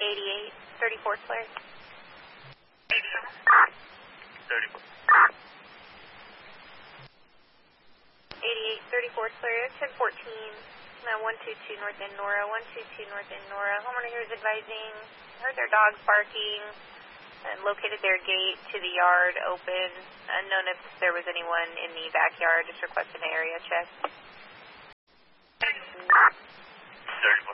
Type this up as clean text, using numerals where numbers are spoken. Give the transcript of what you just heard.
34 clear. 34. 34 clear, 1014, 122 North End Nora, 122 North End Nora. Homeowner here is advising, heard their dogs barking and located their gate to the yard open. Unknown if there was anyone in the backyard, just requesting an area check. 34.